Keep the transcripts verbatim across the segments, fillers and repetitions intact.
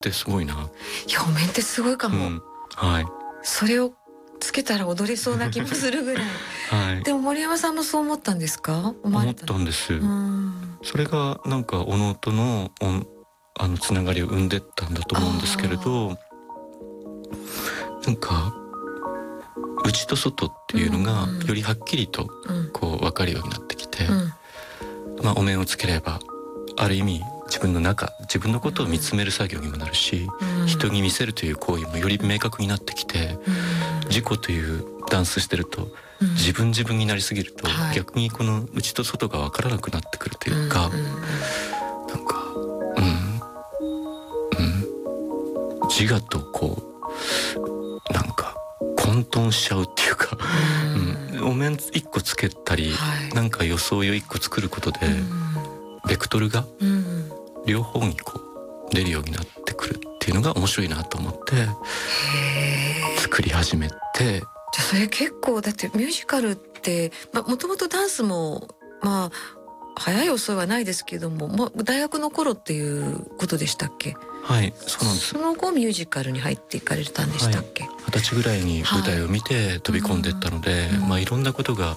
ってすごいな。 いやお面ってすごいかも、うん、 はい。 それをつけたら踊れそうな気もするぐらい、はい、でも森山さんもそう思ったんですか？思われた思ったんです。うん、それがなんかおのとのあのつながりを生んでったんだと思うんですけれど、なんか内と外っていうのがよりはっきりとこう分かるようになってきて、うん、まあ、お面をつければある意味自分の中自分のことを見つめる作業にもなるし、うん、人に見せるという行為もより明確になってきて、うん、自己というダンスしてると、うん、自分自分になりすぎると、はい、逆にこの内と外が分からなくなってくるというか、うん、なんかうんうん自我とこうなんか混沌しちゃうっていうか、うんうん、お面一個つけたり、はい、なんか装いを一個作ることで、うん、ベクトルが両方にこう出るようになってくるっていうのが面白いなと思って作り始めて。 じゃあそれ結構だってミュージカルってもともとダンスもまあ早い遅いはないですけども、もう大学の頃っていうことでしたっけ？ はい、そうなんです。 その後ミュージカルに入っていかれたんでしたっけ？ はい、二十歳ぐらいに舞台を見て飛び込んでいったので、はい、まあいろんなことが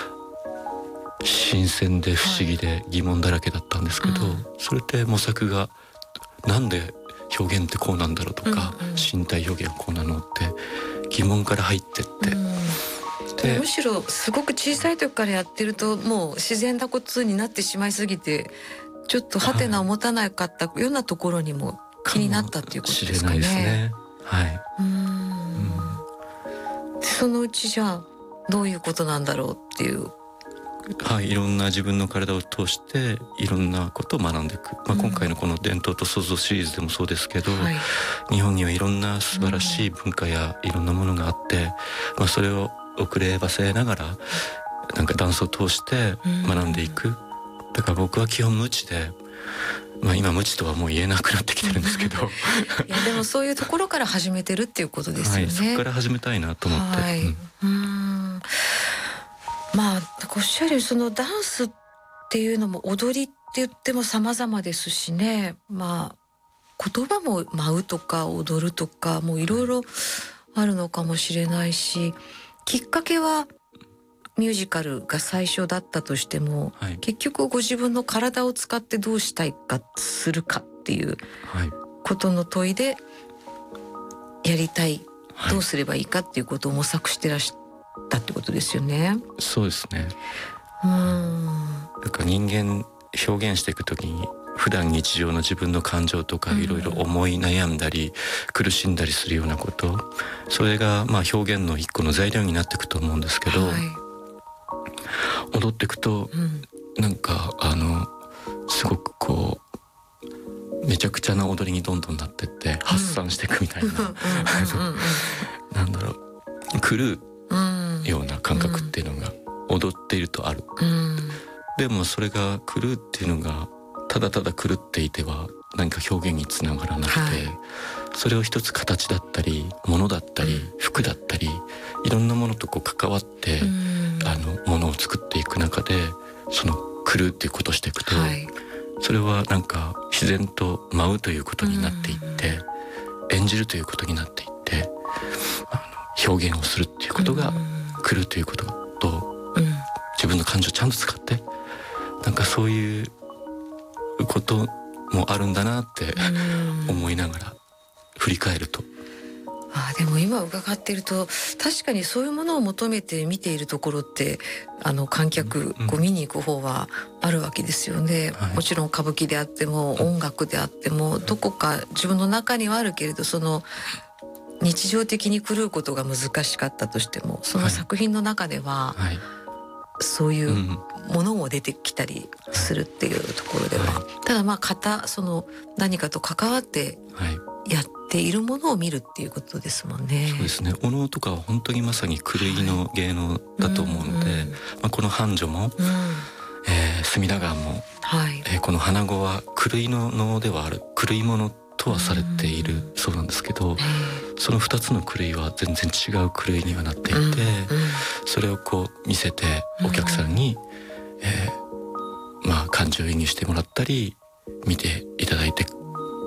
新鮮で不思議で疑問だらけだったんですけど、はい、それって模索がなんで表現ってこうなんだろうとか、うんうん、身体表現はこうなのって疑問から入ってって、うんでむしろすごく小さい時からやってるともう自然なことになってしまいすぎてちょっとハテナを持たなかったようなところにも気になったっていうことですかね。 かもしれないですね。はい。 うーん、うん、そのうちじゃあどういうことなんだろうっていう、 はい、いろんな自分の体を通していろんなことを学んでいく、まあ、今回のこの伝統と創造シリーズでもそうですけど、うん、はい、日本にはいろんな素晴らしい文化やいろんなものがあって、まあ、それを遅ればせながらなんかダンスを通して学んでいく、うん、だから僕は基本無知で、まあ、今無知とはもう言えなくなってきてるんですけどいやでもそういうところから始めてるっていうことですよね。はい、 そこから始めたいなと思って、はい、うん、 うーん、まあおっしゃるそのダンスっていうのも踊りって言っても様々ですしね、まあ言葉も舞うとか踊るとかもういろいろあるのかもしれないし、きっかけはミュージカルが最初だったとしても、はい、結局ご自分の体を使ってどうしたいかするかっていうことの問いでやりたい、はい、どうすればいいかっていうことを模索してらしたってことですよね。 そうですね。 うーん、 なんか人間表現していくときに普段日常の自分の感情とかいろいろ思い悩んだり苦しんだりするようなこと、それがまあ表現の一個の材料になっていくと思うんですけど、はい、踊っていくと、うん、なんかあのすごくこうめちゃくちゃな踊りにどんどんなってって発散していくみたいな、なんだろう、狂うような感覚っていうのが踊っているとある、うん、でもそれが狂うっていうのがただただ狂っていては何か表現につながらなくて、はい、それを一つ形だったり物だったり、うん、服だったりいろんなものとこう関わって、うん、あのものを作っていく中でその狂うっていうことをしていくと、はい、それはなんか自然と舞うということになっていって、うん、演じるということになっていってあの表現をするっていうことが、うん、狂うということと、うん、自分の感情をちゃんと使ってなんかそういうこともあるんだなって思いながら振り返ると、 あでも今伺っていると確かにそういうものを求めて見ているところってあの観客、うん、こう見に行く方はあるわけですよね、はい、もちろん歌舞伎であっても音楽であってもどこか自分の中にはあるけれどその日常的に狂うことが難しかったとしてもその作品の中では、はいはい、そういうものも出てきたりするっていうところでは、はい、ただまあ型その何かと関わってやっているものを見るっていうことですもんね。 そうですね。お能とかは本当にまさに狂いの芸能だと思うので、はい、うんうん、まあ、この繁盛も、うん、えー、隅田川も、はい、えー、この花子は狂いの能ではある、狂い物とはされているそうなんですけど、うん、そのふたつの狂いは全然違う狂いにはなっていて、うんうん、それをこう見せてお客さんに、うん、えー、まあ感情移入してもらったり見ていただいて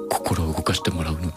心を動かしてもらうの